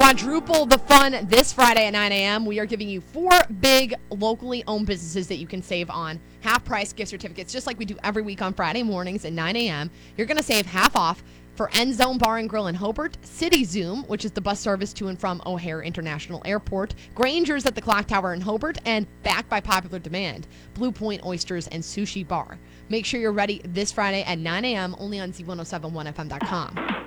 Quadruple the fun this Friday at 9 a.m. We are giving you 4 big locally owned businesses that you can save on. Half-price gift certificates, just like we do every week on Friday mornings at 9 a.m. You're going to save half off for End Zone Bar and Grill in Hobart, City Zoom, which is the bus service to and from O'Hare International Airport, Granger's at the Clock Tower in Hobart, and backed by popular demand, Blue Point Oysters and Sushi Bar. Make sure you're ready this Friday at 9 a.m. only on Z1071FM.com.